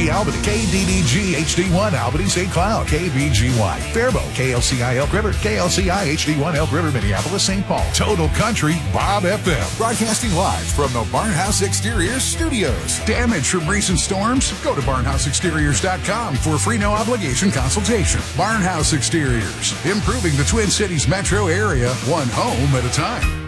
HD Albany, KDDG HD1 Albany St. Cloud, KBGY Faribault, KLCI Elk River, KLCI HD1 Elk River, Minneapolis, St. Paul. Total Country Bob FM. Broadcasting live from the Barnhouse Exteriors studios. Damage from recent storms? Go to barnhouseexteriors.com for a free no obligation consultation. Barnhouse Exteriors, improving the Twin Cities metro area, one home at a time.